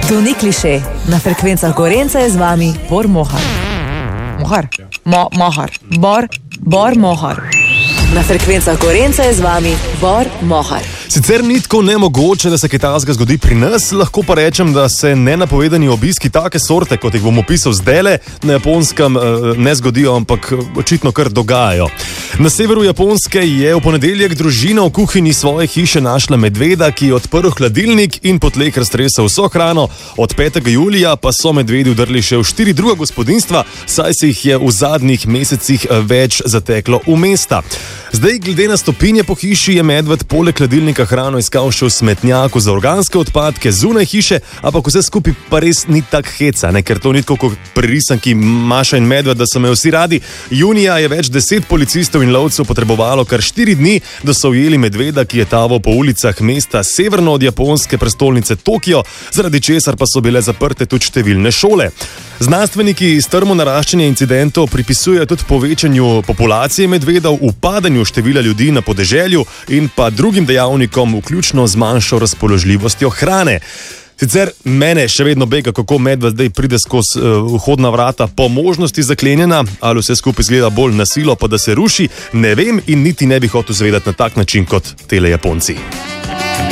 To ni kliše. Na frekvencah Gorenca je z vami Bor Mohar. Mohar? Mohar. Bor Mohar. Na frekvencah Gorenca je z vami Bor Mohar. Sicer ni tako nemogoče, da se kaj takega zgodi pri nas, lahko pa rečem, da se nenapovedani obiski take sorte, kot jih bom opisal zdajle, na Japonskem ne zgodijo, ampak očitno kar dogajajo. Na severu Japonske je v ponedeljek družina v kuhinji svoje hiše našla medveda, ki je odprl hladilnik in po tleh raztresel vso hrano. Od 5. julija pa so medvedi vdrli še v 4 druga gospodinjstva, saj se jih je v zadnjih mesecih več zateklo v mesta. Zdaj, glede na stopinje po hiši, je medved poleg hladilnika hrano iskal še v smetnjaku za organske odpadke zunaj hiše, ampak vse skupaj pa res ni tak heca, ker to ni tako kot pri risanki Maša in medved, da so me vsi radi. Junija je več 10 policistov in lovcev potrebovalo kar 4 dni, da so ujeli medveda, ki je taval po ulicah mesta severno od japonske prestolnice Tokio, zaradi česar pa so bile zaprte tudi številne šole. Znanstveniki strmo naraščanje incidentov pripisujejo tudi povečanju populacije medvedov, upadanju števila ljudi na podeželju in pa drugim dejavnikom, vključno z manjšo razpoložljivostjo hrane. Sicer mene še vedno bega, kako medved zdaj pride skozi vhodna vrata, po možnosti zaklenjena, ali vse skupaj izgleda bolj na silo, pa da se ruši, ne vem in niti ne bi hotel zvedeti na tak način kot tele Japonci.